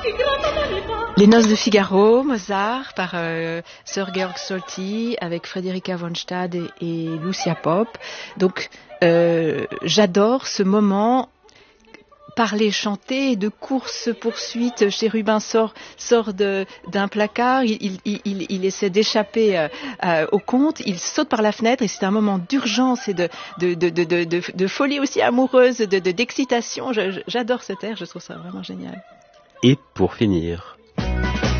Les Noces de Figaro, Mozart, par Sir Georg Solti, avec Frédérica von Stade et Lucia Pope. Donc, j'adore ce moment. Parler, chanter, de course-poursuite, Chérubin sort d'un placard, il essaie d'échapper au conte, il saute par la fenêtre et c'est un moment d'urgence et de folie aussi amoureuse, d'excitation. J'adore cet air, je trouve ça vraiment génial. Et pour finir,